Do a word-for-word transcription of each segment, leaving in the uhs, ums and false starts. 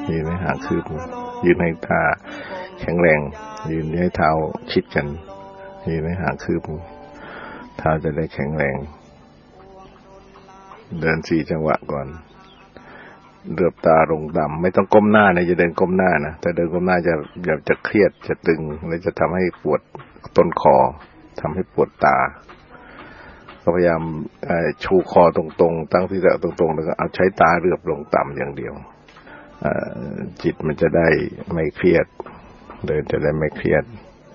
ยืนให้หางคืบยืนให้ท่าแข็งแรงยืนให้เท้าชิดกันยืนให้หางคืบเท้าจะได้แข็งแรงเดินสี่จังหวะก่อนเลือบตาลงต่ำไม่ต้องก้มหน้านะจะเดินก้มหน้านะแต่เดินก้มหน้าจะแบบจะเครียดจะตึงและจะทำให้ปวดต้นคอทำให้ปวดตาก็พยายามชูคอตรงๆตั้งที่จะตรงๆแล้วก็เอาใช้ตาเลือบลงต่ำอย่างเดียวจิตมันจะได้ไม่เครียดเดินจะได้ไม่เครียด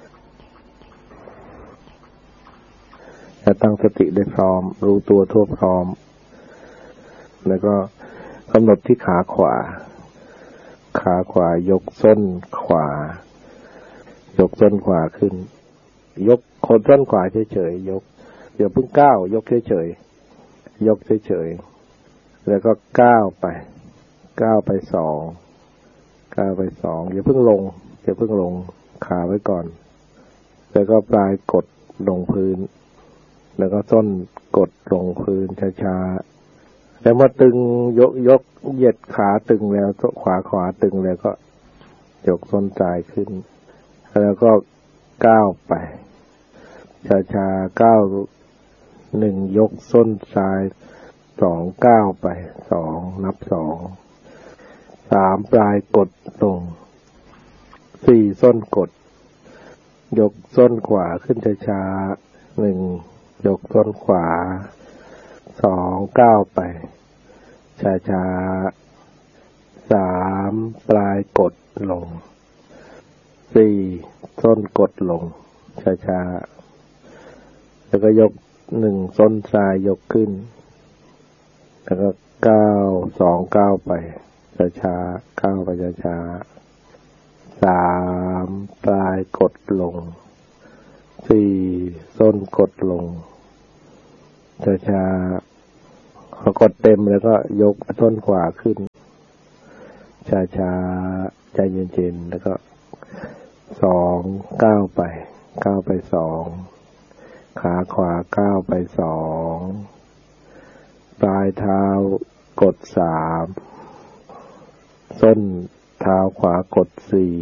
ถ้าตั้งสติได้พร้อมรู้ตัวทั่วพร้อมแล้วก็กำหนดที่ขาขวาขาขวายกส้นขวายกส้นขวาขึ้นยกโคนส้นขวาเฉยๆยกเดี๋ยวเพิ่งก้าวยกเฉยๆยกเฉยๆแล้วก็ก้าวไปก้าวไปสองก้าวไปสองอย่าเพิ่งลงอย่าเพิ่งลงขาไว้ก่อนแล้วก็ปลายกดลงพื้นแล้วก็ส้นกดลงพื้นช้าๆแล้วมาตึงยกยกเหยียดขาตึงแล้วขวาขวาตึงแล้วก็ยกส้นซ้ายขึ้นแล้วก็ก้าวไปช้าๆก้าวหนึ่งยกส้นซ้ายสองก้าวไปสองนับสองสามปลายกดลงสี่ส้นกดยกส้นขวาขึ้นช้าๆหนึ่งยกส้นขวาสองก้าวไปช้าๆสามปลายกดลงสี่ส้นกดลงช้าๆแล้วก็ยกหนึ่งส้นซ้ายยกขึ้นแล้วก็ก้าวสองก้าวไปช้าๆก้าวไปช้าๆสามปลายกดลงสี่ส้นกดลงช้าๆพอกดเต็มแล้วก็ยกส้นขวาขึ้นช้าๆใจเย็นๆแล้วก็สองก้าวไปก้าวไปสองขาขวาก้าวไปสองปลายเท้ากดสามส้นเท้าขวากดสี่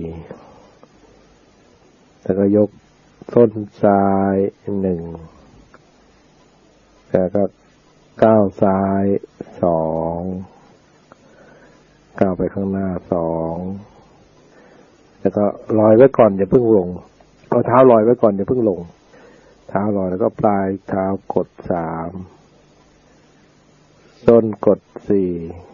แล้วก็ยกส้นซ้ายหนึ่งแล้วก็ก้าวซ้ายสองก้าวไปข้างหน้าสองแล้วก็ลอยไว้ก่อนอย่าเพิ่งลงเอาเท้าลอยไว้ก่อนอย่าเพิ่งลงเท้าลอยแล้วก็ปลายเท้ากดสามส้นกดสี่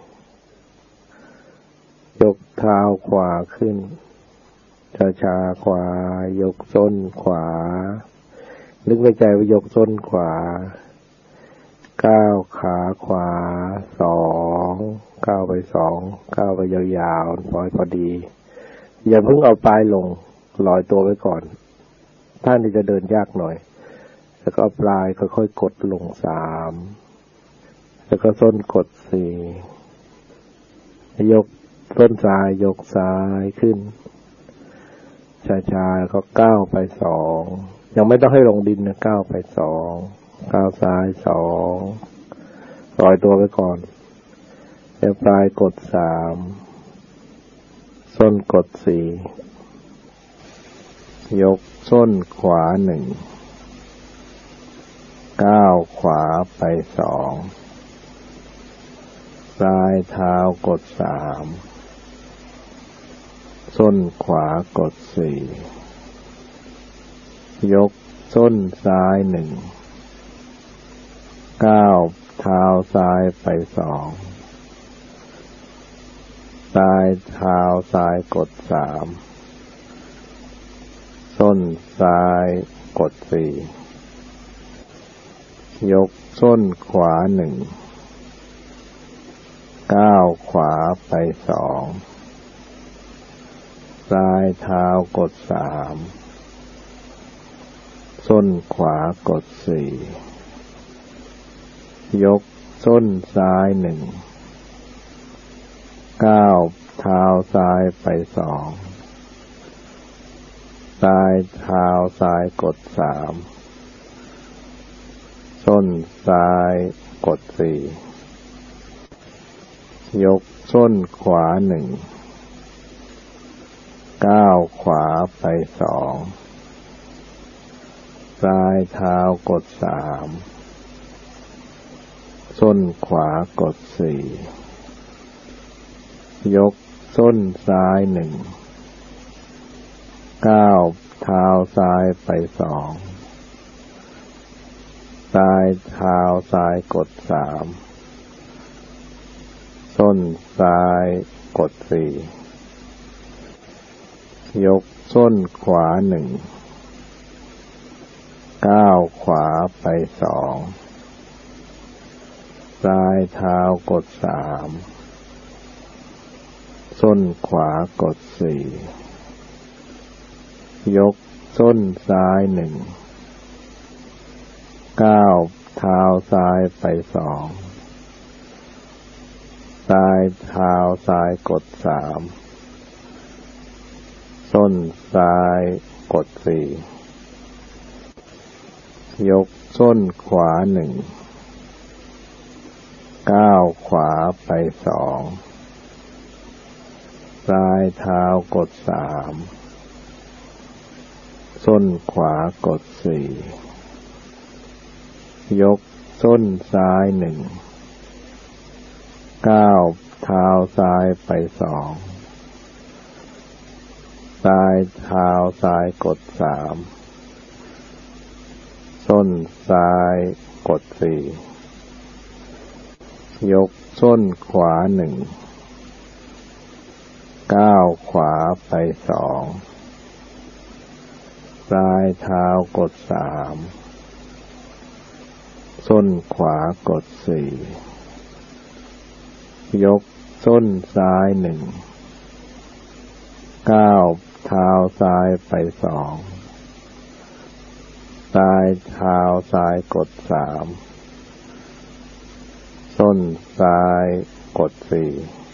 ยกเท้าขวาขึ้นช้าๆขวายกส้นขวานึกในใจว่ายกส้นขวาก้าวขาขวาสองก้าวไปสองก้าวไปยาวๆพอพอดีอย่าเพิ่งเอาปลายลงลอยตัวไว้ก่อนท่านนี่จะเดินยากหน่อยแล้วก็ปลายค่อยๆกดลงสามแล้วก็ส้นกดสี่ยกส้นซ้ายยกซ้ายขึ้นช้าๆแล้วก็ก้าวไปสองยังไม่ต้องให้ลงดินนะก้าวไปสองก้าวซ้ายสองลอยตัวไว้ก่อนแล้วปลายกดสามส้นกดสี่ยกส้นขวาหนึ่งก้าวขวาไปสองปลายเท้ากดสามส้นขวากดสี่ยกส้นซ้ายหนึ่งก้าวเท้าซ้ายไปสองปลายเท้าซ้ายกดสามส้นซ้ายกดสี่ยกส้นขวาหนึ่งก้าวขวาไปสองปลายเท้ากดสามส้นขวากดสี่ยกส้นซ้ายหนึ่งก้าวเท้าซ้ายไปสองปลายเท้าซ้ายกดสามส้นซ้ายกดสี่ยกส้นขวาหนึ่งไปสองปลายเท้ากดสามส้นขวากดสี่ยกส้นซ้ายหนึ่งก้าวเท้าซ้ายไปสองปลายเท้าซ้ายกดสามส้นซ้ายกดสี่ยกส้นขวาหนึ่งก้าวขวาไปสองปลายเท้ากดสามส้นขวากดสี่ยกส้นซ้ายหนึ่งก้าวเท้าซ้ายไปสองปลายเท้าซ้ายกดสามส้นซ้ายกดสี่ยกส้นขวาหนึ่งก้าวขวาไปสองปลายเท้ากดสามส้นขวากดสี่ยกส้นซ้ายหนึ่งก้าวเท้าซ้ายไปสองปลายเท้าซ้ายกดสามส้นซ้ายกดสี่ยกส้นขวาหนึ่งก้าวขวาไปสองปลายเท้ากดสามส้นขวากดสี่ยกส้นซ้ายหนึ่งก้าวเท้าซ้ายไปสองปลายเท้าซ้ายกดสามส้นซ้ายกดสี่